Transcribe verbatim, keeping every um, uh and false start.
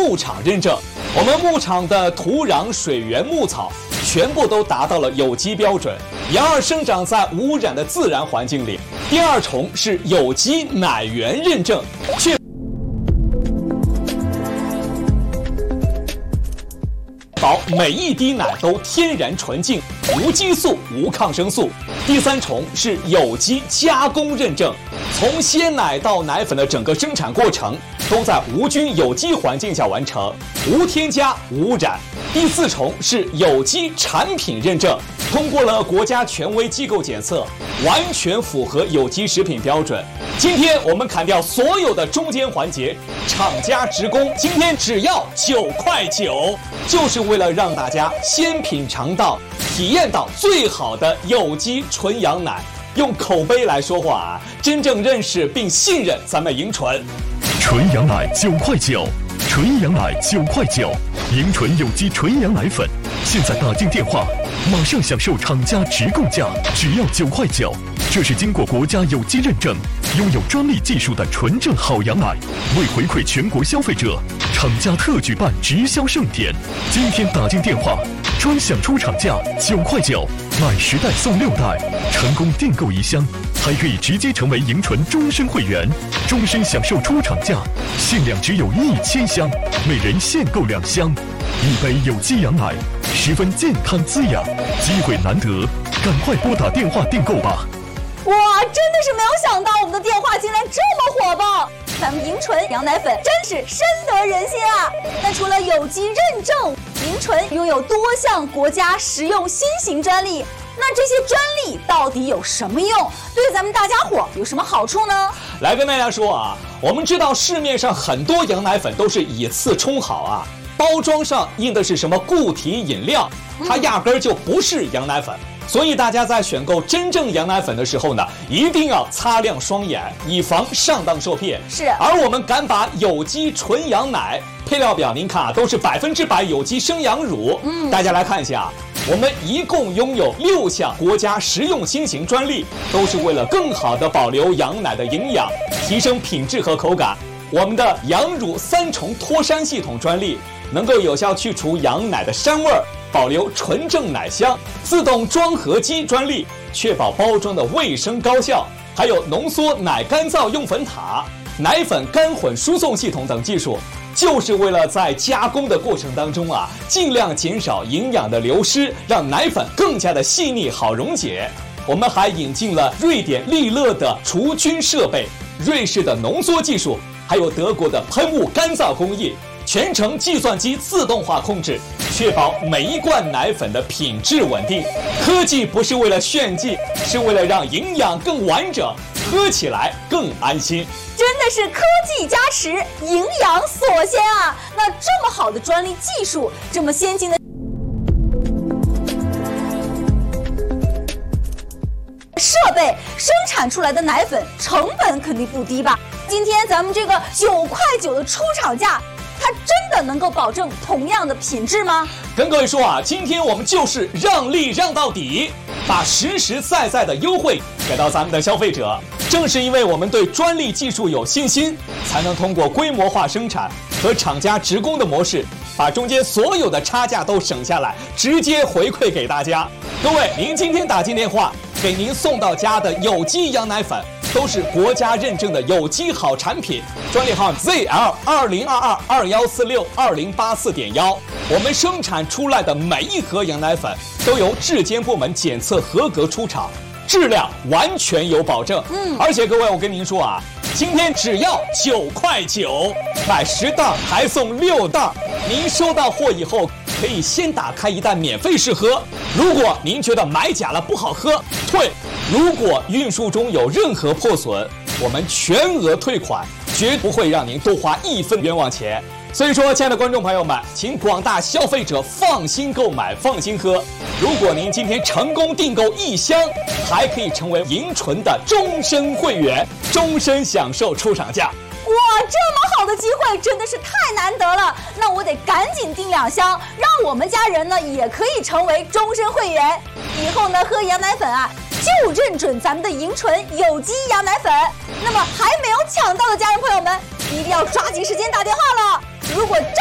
牧场认证。我们牧场的土壤、水源、牧草全部都达到了有机标准，羊儿生长在无污染的自然环境里。第二重是有机奶源认证，确保每一滴奶都天然纯净，无激素、无抗生素。第三重是有机加工认证，从鲜奶到奶粉的整个生产过程都在无菌有机环境下完成，无添加、无污染。第四重是有机产品认证，通过了国家权威机构检测，完全符合有机食品标准。今天我们砍掉所有的中间环节，厂家直供，今天只要九块九，就是为了让大家先品尝到、体验到最好的有机纯羊奶。用口碑来说话啊，真正认识并信任咱们迎纯。 纯羊奶九块九，纯羊奶九块九，迎纯有机纯羊奶粉，现在打进电话，马上享受厂家直供价，只要九块九。这是经过国家有机认证、拥有专利技术的纯正好羊奶。为回馈全国消费者，厂家特举办直销盛典，今天打进电话，专享出厂价九块九，买十袋送六袋，成功订购一箱，还可以直接成为迎纯终身会员，终身享受出厂价，限量只有一千箱，每人限购两箱，一杯有机羊奶，十分健康滋养，机会难得，赶快拨打电话订购吧。 哇，真的是没有想到我们的电话竟然这么火爆！咱们迎纯羊奶粉真是深得人心啊！那除了有机认证，迎纯拥有多项国家食用新型专利。那这些专利到底有什么用？对咱们大家伙有什么好处呢？ 来跟大家说啊，我们知道市面上很多羊奶粉都是以次充好啊，包装上印的是什么固体饮料，它压根儿就不是羊奶粉。所以大家在选购真正羊奶粉的时候呢，一定要擦亮双眼，以防上当受骗。 是， 而我们敢把有机纯羊奶配料表，您看啊，都是百分之百有机生羊乳。嗯，大家来看一下，我们一共拥有六项国家食用新型专利，都是为了更好的保留羊奶的营养，提升品质和口感。我们的羊乳三重脱膻系统专利，能够有效去除羊奶的膻味儿，保留纯正奶香。自动装盒机专利，确保包装的卫生高效。还有浓缩奶干燥用粉塔、奶粉干混输送系统等技术，就是为了在加工的过程当中啊，尽量减少营养的流失，让奶粉更加的细腻好溶解。我们还引进了瑞典利乐的除菌设备、瑞士的浓缩技术，还有德国的喷雾干燥工艺，全程计算机自动化控制，确保每一罐奶粉的品质稳定。科技不是为了炫技，是为了让营养更完整，喝起来更安心。 真的是科技加持，营养所先啊！那这么好的专利技术，这么先进的设备生产出来的奶粉，成本肯定不低吧？今天咱们这个九块九的出厂价，它真的能够保证同样的品质吗？ 跟各位说啊，今天我们就是让利让到底，把实实在在的优惠给到咱们的消费者。正是因为我们对专利技术有信心，才能通过规模化生产和厂家直供的模式，把中间所有的差价都省下来，直接回馈给大家。各位，您今天打进电话，给您送到家的有机羊奶粉都是国家认证的有机好产品，专利号 Z L 二零二二二幺四六二零八四点幺。我们生产出来的每一盒羊奶粉都由质监部门检测合格出厂，质量完全有保证。嗯，而且各位，我跟您说啊，今天只要九块九，买十袋还送六袋。您收到货以后，可以先打开一袋免费试喝。如果您觉得买假了不好喝，退。如果运输中有任何破损，我们全额退款，绝不会让您多花一分冤枉钱。所以说，亲爱的观众朋友们，请广大消费者放心购买，放心喝。如果您今天成功订购一箱，还可以成为迎纯的终身会员，终身享受出厂价。 哇，这么好的机会真的是太难得了，那我得赶紧订两箱，让我们家人呢也可以成为终身会员。以后呢喝羊奶粉啊，就认准咱们的迎纯有机羊奶粉。那么还没有抢到的家人朋友们，一定要抓紧时间打电话了。如果真